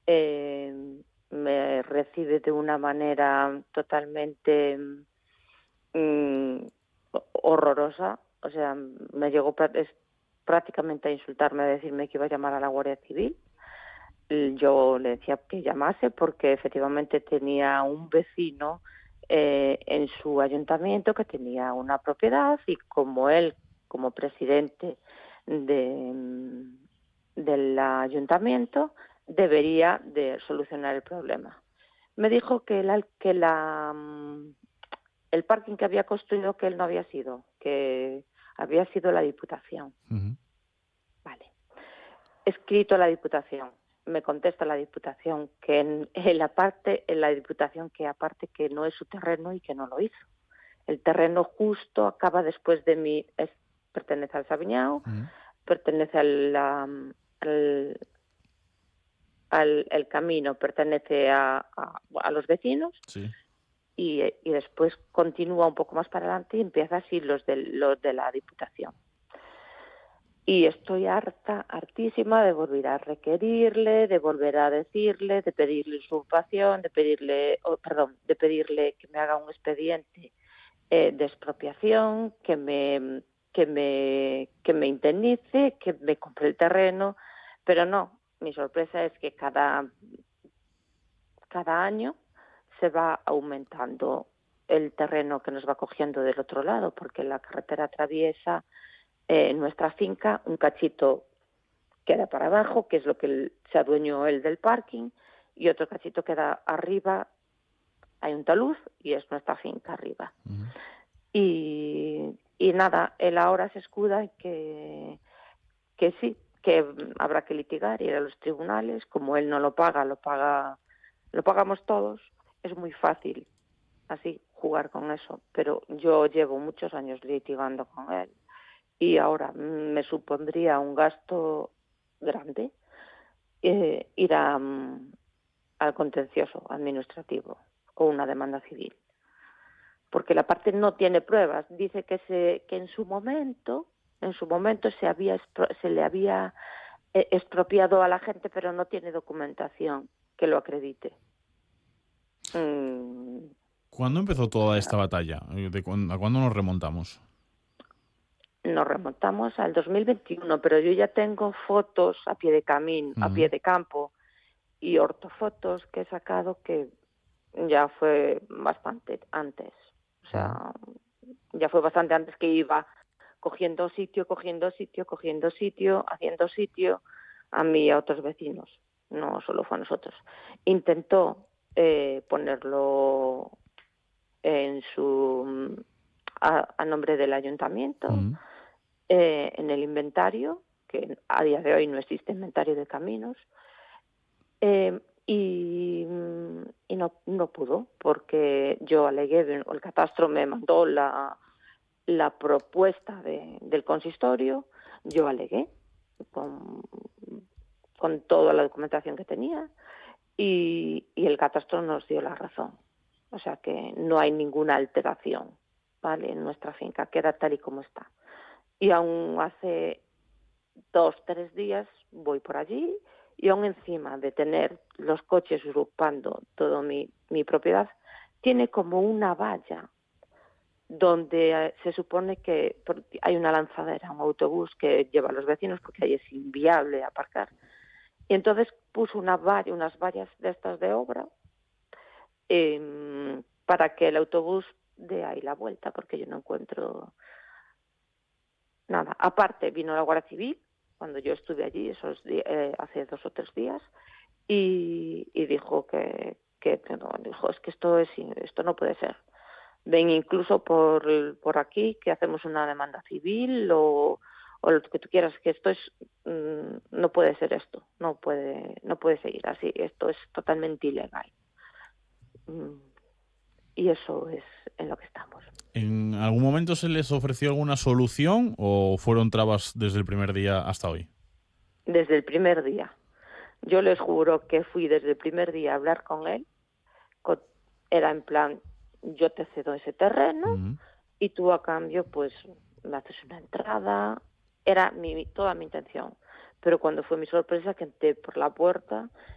me recibe de una manera totalmente mm, horrorosa. O sea, me llegó prácticamente a insultarme, a decirme que iba a llamar a la Guardia Civil. Yo le decía que llamase porque efectivamente tenía un vecino en su ayuntamiento que tenía una propiedad, y como él, como presidente de, del ayuntamiento, debería de solucionar el problema. Me dijo que el parking que había construido, que él no había sido, que había sido la Diputación. Ujú. Vale. Escrito a la Diputación. Me contesta la Diputación que en la Diputación que aparte que no es su terreno y que no lo hizo. El terreno justo acaba después de mí, pertenece al Sabiñao, Ujú. pertenece al, el camino, pertenece a los vecinos, Sí. y después continúa un poco más para adelante y empieza así los de la Diputación. Y estoy hartísima de volver a requerirle, de volver a decirle, de pedirle usurpación, de pedirle que me haga un expediente de expropiación, que me indemnice, que me compre el terreno, pero no. Mi sorpresa es que cada año se va aumentando el terreno que nos va cogiendo del otro lado, porque la carretera atraviesa nuestra finca, un cachito queda para abajo, que es lo que se adueñó él del parking, y otro cachito queda arriba, hay un talud y es nuestra finca arriba. Ujú. Y nada, él ahora se escuda en que sí, que habrá que litigar, ir a los tribunales. Como él no lo paga, lo pagamos todos. Es muy fácil así jugar con eso, pero yo llevo muchos años litigando con él y ahora me supondría un gasto grande ir al contencioso administrativo o una demanda civil, porque la parte no tiene pruebas. Dice que en su momento se le había expropiado a la gente, pero no tiene documentación que lo acredite. Mm, ¿Cuándo empezó o toda sea, esta batalla? ¿A cuándo nos remontamos? nos remontamos al 2021, pero yo ya tengo fotos a pie de camino, a Ujú. pie de campo, y ortofotos que he sacado que ya fue bastante antes. O Ujú. sea, ya fue bastante antes, que iba cogiendo sitio, haciendo sitio a mí y a otros vecinos. No solo fue a nosotros. Intentó ponerlo en a nombre del ayuntamiento, Ujú. en el inventario, que a día de hoy no existe inventario de caminos, y no pudo, porque yo alegué, el catastro me mandó la propuesta del consistorio, yo alegué con, con toda la documentación que tenía, y el catastro nos dio la razón. O sea que no hay ninguna alteración, ¿vale? En nuestra finca queda tal y como está. Y aún hace 2, 3 días voy por allí, y aún encima de tener los coches usurpando toda mi propiedad, tiene como una valla donde se supone que hay una lanzadera, un autobús que lleva a los vecinos, porque ahí es inviable aparcar. Y entonces puso unas vallas de estas de obra, para que el autobús dé ahí la vuelta, porque yo no encuentro nada. Aparte, vino la Guardia Civil cuando yo estuve allí hace 2 o 3 días, y dijo que no, dijo, es que esto no puede ser. Ven incluso por aquí, que hacemos una demanda civil o lo que tú quieras, que esto no puede ser esto, no puede seguir así, esto es totalmente ilegal. Mm, Y eso es en lo que estamos. ¿En algún momento se les ofreció alguna solución o fueron trabas desde el primer día hasta hoy? Desde el primer día. Yo les juro que fui desde el primer día a hablar con él. con- Era en plan, yo te cedo ese terreno Ujú. y tú a cambio pues me haces una entrada. Era toda mi intención. Pero cuando fue mi sorpresa, que entré por la puerta